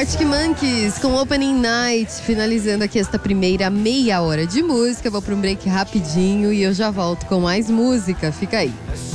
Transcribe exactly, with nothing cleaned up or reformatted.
Arctic Monkeys com Opening Night, finalizando aqui esta primeira meia hora de música. Vou para um break rapidinho e eu já volto com mais música. Fica aí.